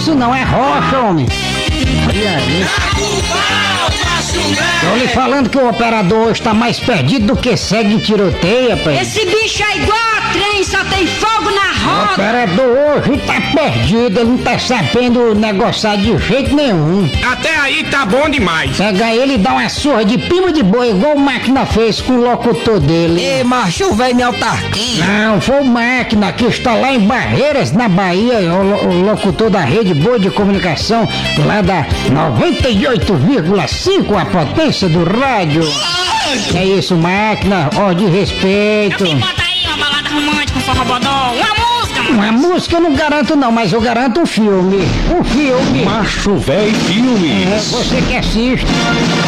isso não, é rocha, homem. Olha aí. Tô lhe falando que o operador hoje tá mais perdido do que segue em tiroteio, rapaz. Esse bicho é igual a trem, só tem fogo na O roda. operador hoje tá perdido, ele não tá sabendo negociar de jeito nenhum. Até aí tá bom demais. Pega ele e dá uma surra de pima de boi, igual o Máquina fez com o locutor dele. Ei, macho, velho, minha autarquia. Não, foi o Máquina que está lá em Barreiras, na Bahia, o locutor da Rede Boa de Comunicação, lá da 98,5, a potência do rádio. É isso, Máquina, ó, de respeito. Assim, bota aí uma balada romântica, um forrobodó, uma música, mano. Uma música eu não garanto não, mas eu garanto um filme. Um filme. Macho Véi Filmes. É, você que assiste.